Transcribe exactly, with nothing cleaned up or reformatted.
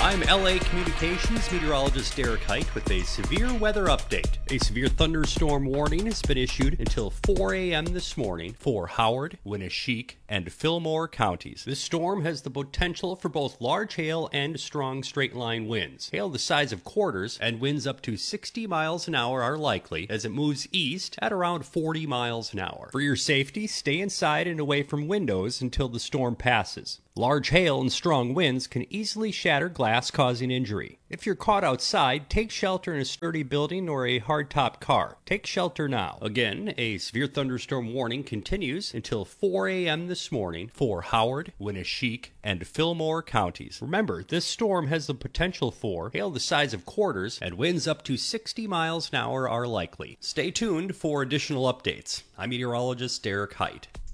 I'm L A Communications meteorologist Derek Height with a severe weather update. A severe thunderstorm warning has been issued until four a.m. this morning for Howard, Winneshiek, and Fillmore counties. This storm has the potential for both large hail and strong straight-line winds. Hail the size of quarters and winds up to sixty miles an hour are likely as it moves east at around forty miles an hour. For your safety, stay inside and away from windows until the storm passes. Large hail and strong winds can easily shatter glass, causing injury. If you're caught outside, take shelter in a sturdy building or a hardtop car. Take shelter now. Again, a severe thunderstorm warning continues until four a.m. this morning for Howard, Winneshiek, and Fillmore counties. Remember, this storm has the potential for hail the size of quarters and winds up to sixty miles an hour are likely. Stay tuned for additional updates. I'm meteorologist Derek Height.